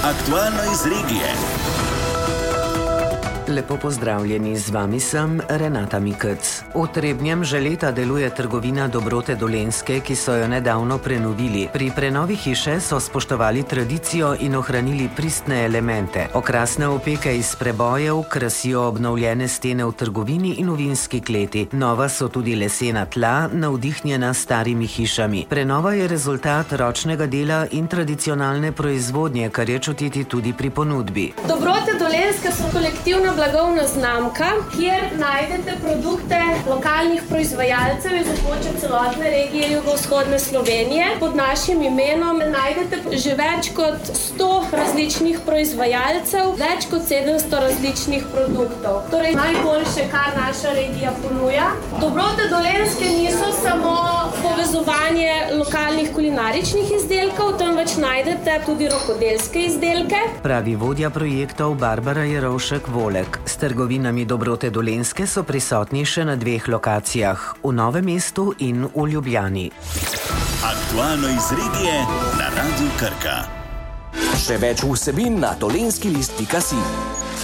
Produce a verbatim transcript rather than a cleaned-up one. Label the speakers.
Speaker 1: Aktualno iz regije.
Speaker 2: Lepo pozdravljeni, z vami sem Renata Mikec. V Trebnjem že leta deluje trgovina Dobrote Dolenjske, ki so jo nedavno prenovili. Pri prenovi hiše so spoštovali tradicijo in ohranili pristne elemente. Okrasne opeke iz prebojev krasijo obnovljene stene v trgovini in v vinski kleti. Nova so tudi lesena tla, navdihnjena starimi hišami. Prenova je rezultat ročnega dela in tradicionalne proizvodnje, kar je čutiti tudi pri ponudbi.
Speaker 3: Dobrote Dolenjske so kolektivna blagovna znamka, kjer najdete produkte lokalnih proizvajalcev iz območja celotne regije jugovzhodne Slovenije. Pod našim imenom najdete že več kot sto različnih proizvajalcev, več kot sedemsto različnih produktov. Torej najboljše, kar naša regija ponuja. Dobrote Dolenjske niso samo povezovanje lokalnih kulinaričnih izdelkov, temveč najdete tudi rokodelske izdelke.
Speaker 2: Pravi vodja projektov Barbara Jerovšek-Volek. S trgovinami Dobrote Dolenjske so prisotni še na dveh lokacijah, v Novem mestu in v Ljubljani.
Speaker 1: Aktualno iz regije na Radiu Krka.
Speaker 4: Še več vsebin na dolenjski list pika si.